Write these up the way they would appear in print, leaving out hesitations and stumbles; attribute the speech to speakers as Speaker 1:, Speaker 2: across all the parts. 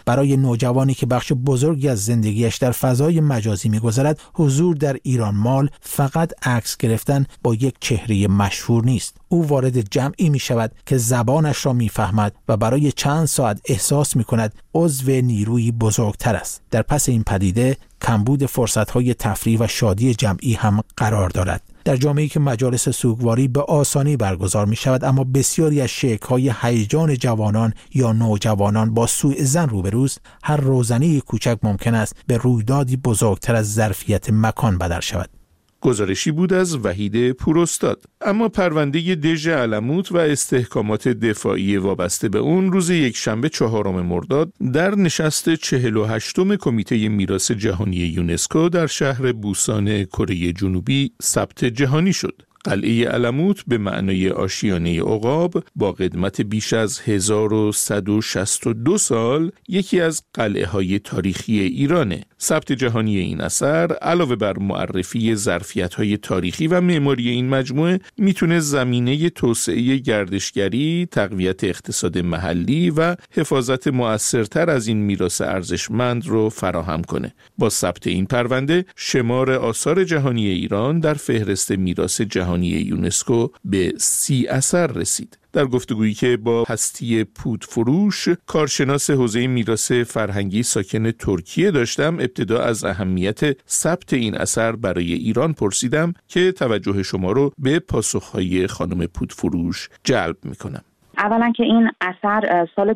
Speaker 1: برای نوجوانی که بخش بزرگی از زندگیش در فضای مجازی می‌گذرد، حضور در ایران مال فقط عکس گرفتن با یک چهره مشهور نیست. او وارد جمعی می‌شود که زبانش را می‌فهمد و برای چند ساعت احساس می‌کند عضو نیروی بزرگتر است. در پس این پدیده کمبود فرصت‌های تفریح و شادی جمعی هم قرار دارد. در جامعه‌ای که مجالس سوگواری به آسانی برگزار می‌شود، اما بسیاری از شیک‌های هیجان جوانان یا نوجوانان با سوء ظن روبروست، هر روزنه کوچک ممکن است به رویدادی بزرگتر از ظرفیت مکان بدل شود.
Speaker 2: گزارشی بود از وحید پوراستاد. اما پرونده دژ علموت و استحکامات دفاعی وابسته به اون روز یکشنبه 4 مرداد در نشست 48م کمیته میراث جهانی یونسکو در شهر بوسان کره جنوبی ثبت جهانی شد. قلعه علموت به معنای آشیانه عقاب با قدمت بیش از 1162 سال یکی از قلعه‌های تاریخی ایرانه. ثبت جهانی این اثر علاوه بر معرفی ظرفیت‌های تاریخی و معماری این مجموعه میتونه زمینه توسعه گردشگری، تقویت اقتصاد محلی و حفاظت مؤثرتر از این میراث ارزشمند رو فراهم کنه. با ثبت این پرونده شمار آثار جهانی ایران در فهرست میراث جهانی یونسکو به 30 اثر رسید. در گفتگویی که با هستی پودفروش، کارشناس حوزه میراث فرهنگی ساکن ترکیه داشتم، ابتدا از اهمیت ثبت این اثر برای ایران پرسیدم که توجه شما رو به پاسخهای خانم پودفروش جلب میکنم.
Speaker 3: اولا که این اثر سال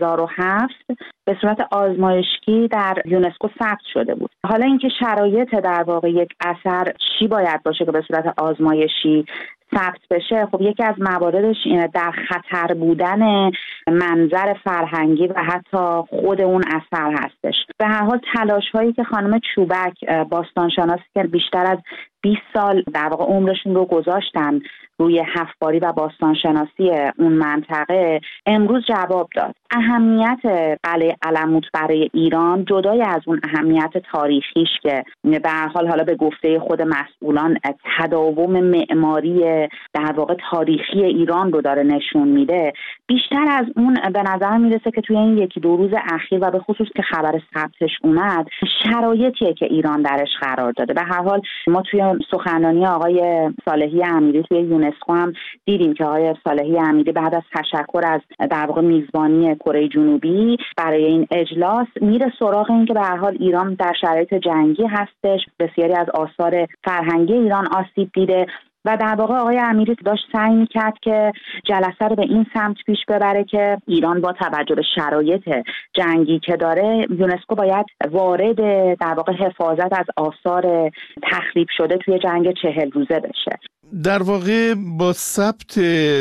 Speaker 3: 2007 به صورت آزمایشی در یونسکو ثبت شده بود. حالا اینکه شرایط در واقع یک اثر چی باید باشه که به صورت آزمایشی ثبت بشه، خب یکی از مواردش در خطر بودن منظر فرهنگی و حتی خود اون اثر هستش. به هر حال تلاش هایی که خانم چوبک، باستانشناسی که بیشتر از 20 سال در واقع عمرشون رو گذاشتن روی حفاری و باستانشناسی اون منطقه، امروز جواب داد. اهمیت قلعه علموت برای ایران جدای از اون اهمیت تاریخیش که به هر حال حالا به گفته خود مسئولان تداوم معماری در واقع تاریخی ایران رو داره نشون میده، بیشتر از اون به نظر میرسه که توی این یکی دو روز اخیر و به خصوص که خبر ثبتش اومد، شرایطیه که ایران درش قرار داده. به هر حال ما توی سخنرانی آقای صالحی امیری توی یونسکو هم دیدیم که آقای صالحی امیری بعد از تشکر از در واقع میزبانی کره جنوبی برای این اجلاس میره سراغ این که به هر حال ایران در شرایط جنگی هستش، بسیاری از آثار فرهنگی ایران آسیب دیده و در واقع آقای امیری داشت سعی می‌کرد که جلسه رو به این سمت پیش ببره که ایران با توجه به شرایط جنگی که داره، یونسکو باید وارد در واقع حفاظت از آثار تخریب شده توی جنگ 40 روزه بشه.
Speaker 2: در واقع با ثبت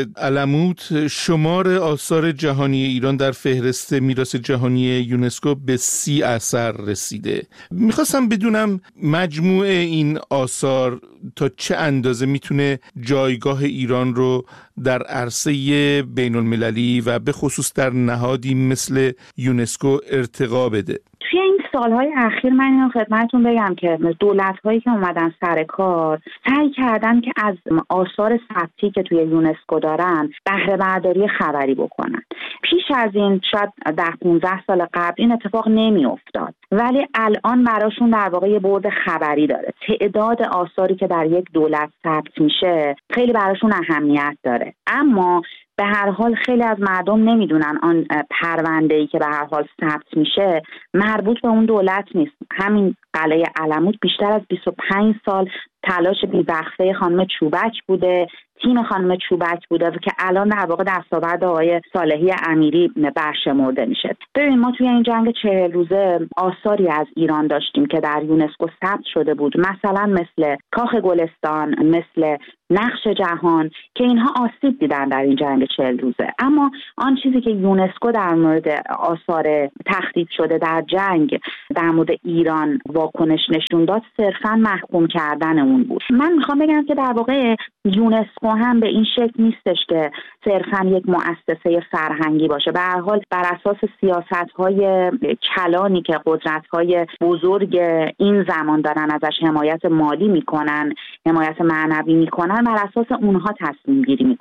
Speaker 2: علموت شمار آثار جهانی ایران در فهرست میراث جهانی یونسکو به 30 اثر رسیده. میخواستم بدونم مجموع این آثار تا چه اندازه میتونه جایگاه ایران رو در عرصه بین المللی و به خصوص در نهادی مثل یونسکو ارتقا بده.
Speaker 3: توی این سالهای اخیر من اینو خدمتتون بگم که دولت‌هایی که اومدن سر کار سعی کردن که از آثار ثبتی که توی یونسکو دارن بهره برداری خبری بکنن. پیش از این شاید 10-15 سال قبل این اتفاق نمی افتاد، ولی الان براشون در واقع یه بعد خبری داره. تعداد آثاری که در یک دولت ثبت میشه خیلی براشون اهمیت داره، اما به هر حال خیلی از مردم نمیدونن آن پرونده‌ای که به هر حال ثبت میشه مربوط به اون دولت نیست. همین قلعه علموت بیشتر از 25 سال تلاش بی‌وقفه خانم چوبک بوده، تیم خانم چوبک بوده که الان در واقع دستاورد آقای صالحی امیری برشمرده میشه. ببین ما توی این جنگ 40 روزه آثاری از ایران داشتیم که در یونسکو ثبت شده بود، مثلا مثل کاخ گلستان، مثل نقش جهان، که اینها آسیب دیدن در این جنگ 40 روزه. اما آن چیزی که یونسکو در مورد آثار تخریب شده در جنگ در مورد ایران واکنش نشون داد، صرفاً محکوم کردن اون بود. من میخوام بگم که در واقع یونسکو هم به این شکل نیستش که صرفاً یک مؤسسه فرهنگی باشه. به هر حال بر اساس سیاست‌های کلانی که قدرت‌های بزرگ این زمان دارن ازش حمایت مالی میکنن، حمایت معنوی میکنن، بر اساس اونها تصمیم گیری میکنه.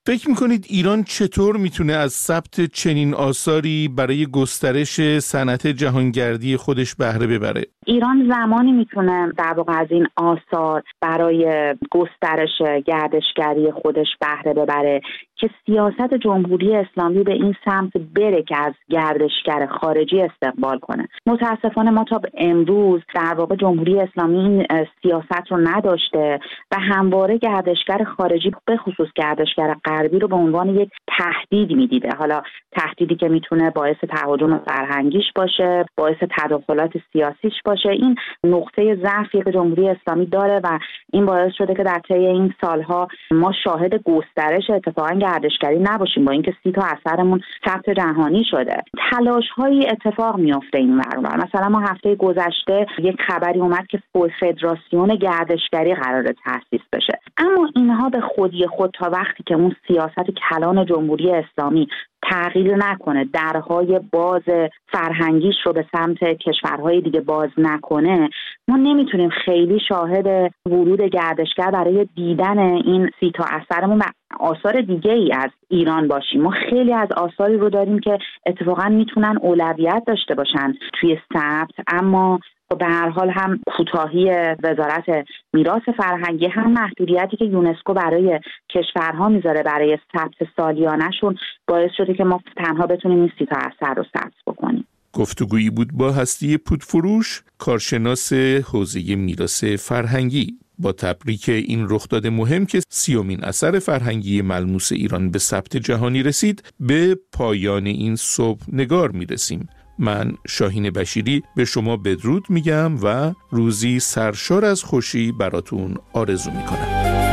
Speaker 2: فکر میکنید ایران چطور میتونه از ثبت چنین آثاری برای گسترش صنعت جهانگردی خودش بهره ببره؟
Speaker 3: ایران زمانی میتونه در واقع از این آثار برای گسترش گردشگری خودش بهره ببره که سیاست جمهوری اسلامی به این سمت بره که از گردشگر خارجی استقبال کنه. متاسفانه ما تا امروز در واقع جمهوری اسلامی این سیاست رو نداشته و همواره گردشگر خارجی به خصوص گردشگر غربی رو به عنوان یک تهدید میدیده. حالا تهدیدی که میتونه باعث تهاجم فرهنگیش باشه، باعث تداخلات سیاسیش باشه. این نقطه ضعفی که جمهوری اسلامی داره و این باعث شده که در طی این سالها ما شاهد گسترش اتفاقا گردشگری نباشیم، با اینکه 30 تا اثرمون ثبت جهانی شده. تلاش‌هایی اتفاق میفته این ور. مثلا ما هفته گذشته یک خبری اومد که فدراسیون گردشگری قراره تأسیس بشه، اما اینها به خودی خود تا وقتی که اون سیاست کلان جمهوری اسلامی تغییر نکنه، درهای باز فرهنگیش رو به سمت کشورهای دیگه باز نکنه، ما نمیتونیم خیلی شاهد ورود گردشگر برای دیدن این 30 تا اثرمون و آثار دیگه ای از ایران باشیم. ما خیلی از آثاری رو داریم که اتفاقا میتونن اولویت داشته باشن توی ثبت، اما به هر حال هم کوتاهی وزارت میراث فرهنگی، هم محدودیتی که یونسکو برای کشورها میذاره برای ثبت سالیانه‌شون باعث شده که ما تنها بتونیم این 30 تا اثر رو ثبت بکنیم.
Speaker 2: گفتگویی بود با هستی پودفروش، کارشناس حوزه میراث فرهنگی. با تبریک این رخداد مهم که 30مین اثر فرهنگی ملموس ایران به ثبت جهانی رسید، به پایان این صبح نگار میرسیم. من شاهین بشیری به شما بدرود میگم و روزی سرشار از خوشی براتون آرزو میکنم.